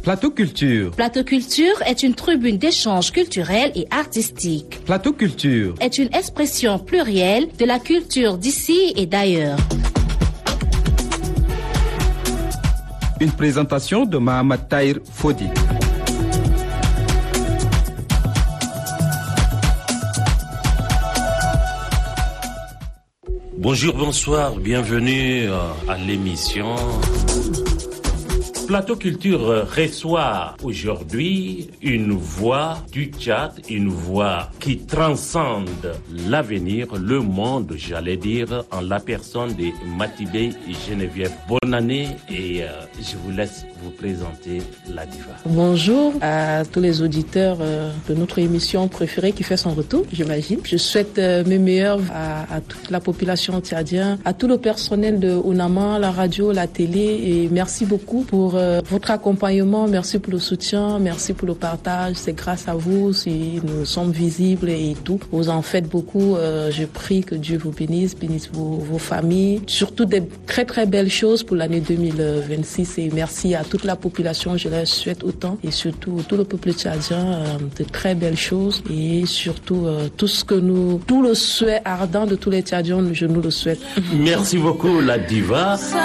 Plateau Culture. Plateau Culture est une tribune d'échange culturel et artistique. Plateau Culture est une expression plurielle de la culture d'ici et d'ailleurs. Une présentation de Mohamed Tahir Fodi. Bonjour, bonsoir, bienvenue à l'émission. Plateau Culture reçoit aujourd'hui une voix du Tchad, une voix qui transcende l'avenir, le monde, j'allais dire, en la personne de Matibé Geneviève. Bonne année et je vous laisse vous présenter la diva. Bonjour à tous les auditeurs de notre émission préférée qui fait son retour, j'imagine. Je souhaite mes meilleurs à toute la population tchadienne, à tout le personnel de Onama, la radio, la télé, et merci beaucoup pour votre accompagnement, merci pour le soutien, merci pour le partage. C'est grâce à vous si nous sommes visibles et tout. Vous en faites beaucoup. Je prie que Dieu vous bénisse vos familles. Surtout des très très belles choses pour l'année 2026. Et merci à toute la population. Je leur souhaite autant et surtout tout le peuple tchadien de très belles choses et surtout tout le souhait ardent de tous les Tchadiens, je nous le souhaite. Merci beaucoup la diva.